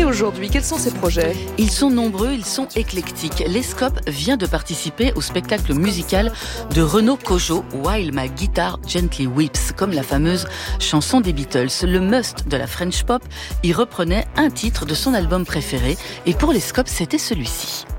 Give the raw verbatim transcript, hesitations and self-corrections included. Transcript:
Et aujourd'hui, quels sont ces projets ? Ils sont nombreux, ils sont éclectiques. Lescope vient de participer au spectacle musical de Renaud Cojo, While My Guitar Gently Weeps, comme la fameuse chanson des Beatles. Le must de la French pop y reprenait un titre de son album préféré, et pour Lescope, c'était celui-ci.